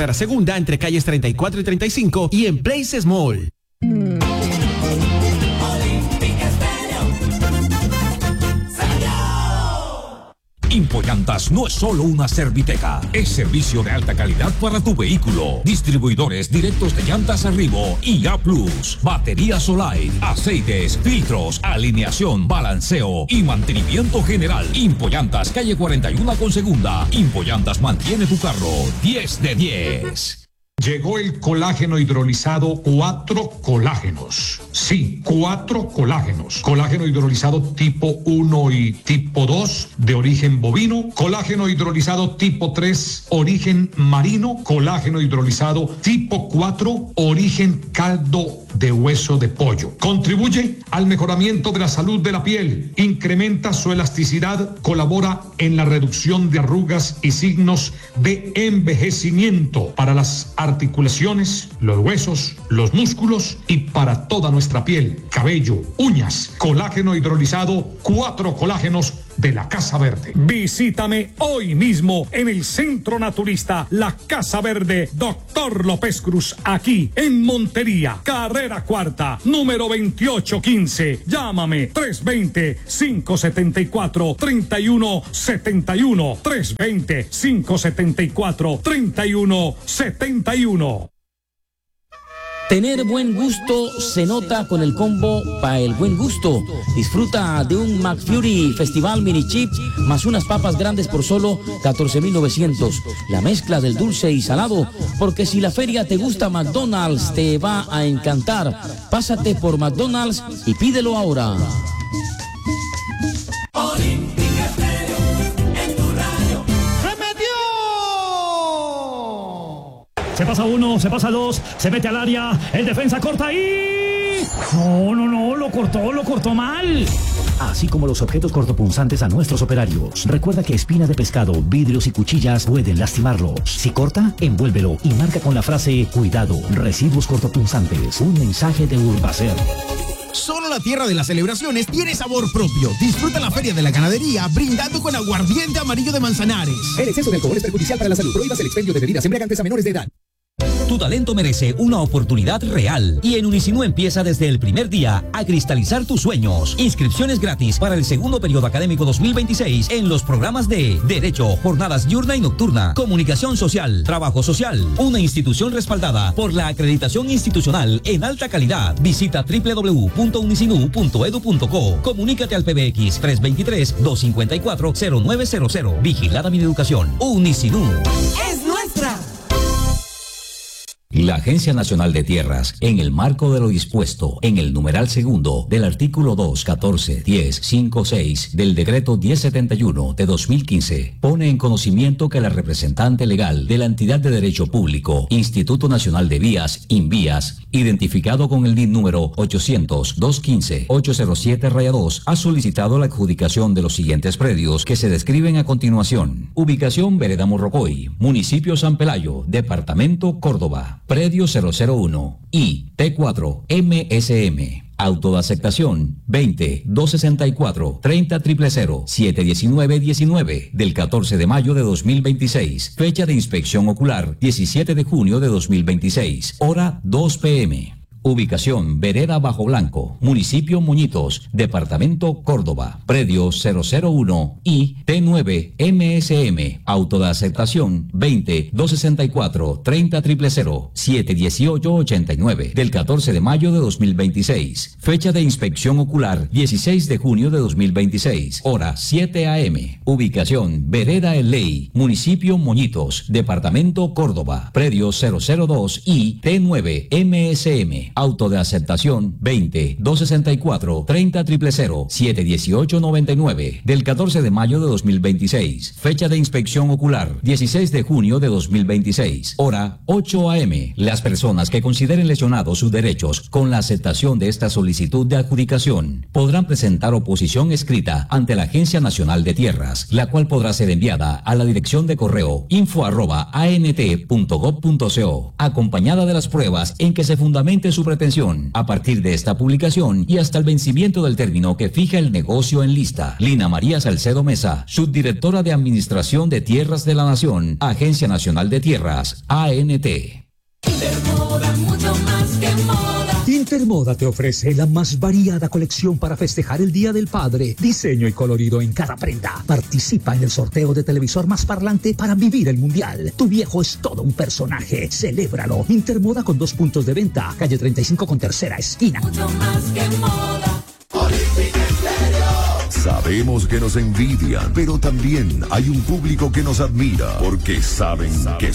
carrera segunda entre calles 34 y 35 y en Places Mall. Impollantas no es solo una serviteca, es servicio de alta calidad para tu vehículo. Distribuidores directos de llantas Arrivo y A+, baterías Solite, aceites, filtros, alineación, balanceo y mantenimiento general. Impollantas, calle 41 con segunda. Impollantas mantiene tu carro 10 de 10. Llegó el colágeno hidrolizado 4 colágenos. Sí, 4 colágenos. Colágeno hidrolizado tipo 1 y tipo 2 de origen bovino. Colágeno hidrolizado tipo 3 origen marino. Colágeno hidrolizado tipo 4 origen caldo de hueso de pollo. Contribuye al mejoramiento de la salud de la piel. Incrementa su elasticidad. Colabora en la reducción de arrugas y signos de envejecimiento para las articulaciones, los huesos, los músculos y para toda nuestra piel, cabello, uñas. Colágeno hidrolizado, 4 colágenos de la Casa Verde. Visítame hoy mismo en el Centro Naturista La Casa Verde, Dr. López Cruz, aquí en Montería, carrera cuarta, número 2815. Llámame 320-574-3171. 320-574-3171. Tener buen gusto se nota con el combo Pa' el Buen Gusto. Disfruta de un McFlurry Festival Mini Chip más unas papas grandes por solo 14,900. La mezcla del dulce y salado, porque si la feria te gusta, McDonald's te va a encantar. Pásate por McDonald's y pídelo ahora. Se pasa uno, se pasa dos, se mete al área, el defensa corta y... No, lo cortó mal. Así como los objetos cortopunzantes a nuestros operarios. Recuerda que espina de pescado, vidrios y cuchillas pueden lastimarlos. Si corta, envuélvelo y marca con la frase "Cuidado, residuos cortopunzantes". Un mensaje de Urbacer. Solo la tierra de las celebraciones tiene sabor propio. Disfruta la Feria de la Ganadería brindando con aguardiente amarillo de Manzanares. El exceso de alcohol es perjudicial para la salud. Prohíbas el expendio de bebidas embriagantes a menores de edad. Tu talento merece una oportunidad real y en Unisinú empieza desde el primer día a cristalizar tus sueños. Inscripciones gratis para el segundo periodo académico 2026 en los programas de Derecho, Jornadas diurna y nocturna, Comunicación Social, Trabajo Social, una institución respaldada por la acreditación institucional en alta calidad. Visita www.unisinú.edu.co. Comunícate al PBX 323-254-0900. Vigilada Mineducación. Unisinú. ¡Es nuestra! La Agencia Nacional de Tierras, en el marco de lo dispuesto en el numeral segundo del artículo 2.14.10.5.6 del decreto 1071 de 2015, pone en conocimiento que la representante legal de la entidad de derecho público, Instituto Nacional de Vías, INVÍAS, identificado con el NIN número 800-215-807-2, ha solicitado la adjudicación de los siguientes predios que se describen a continuación. Ubicación: Vereda Morrocoy, Municipio San Pelayo, Departamento Córdoba. Predio 001 y T4 MSM. Auto de aceptación 20-264-30-000-719-19 del 14 de mayo de 2026. Fecha de inspección ocular 17 de junio de 2026. Hora 2 p.m. Ubicación: Vereda Bajo Blanco, Municipio Muñitos, Departamento Córdoba. Predio 001 y T9 MSM. Auto de aceptación 20-264-30-000-718-89 del 14 de mayo de 2026. Fecha de inspección ocular 16 de junio de 2026. Hora 7 a.m. Ubicación: Vereda El Ley, Municipio Muñitos, Departamento Córdoba. Predio 002 y T9 MSM. Auto de aceptación 20-264-30-000-718-99 del 14 de mayo de 2026. Fecha de inspección ocular 16 de junio de 2026. Hora 8 a.m. Las personas que consideren lesionados sus derechos con la aceptación de esta solicitud de adjudicación podrán presentar oposición escrita ante la Agencia Nacional de Tierras, la cual podrá ser enviada a la dirección de correo info@ant.gov.co, acompañada de las pruebas en que se fundamente su su pretensión a partir de esta publicación y hasta el vencimiento del término que fija el negocio en lista. Lina María Salcedo Mesa, subdirectora de Administración de Tierras de la Nación, Agencia Nacional de Tierras, ANT. Intermoda, mucho más que moda. Intermoda te ofrece la más variada colección para festejar el Día del Padre. Diseño y colorido en cada prenda. Participa en el sorteo de televisor más parlante para vivir el mundial. Tu viejo es todo un personaje. Celébralo. Intermoda con 2 puntos de venta. Calle 35 con tercera esquina. Mucho más que moda. Sabemos que nos envidian, pero también hay un público que nos admira porque saben que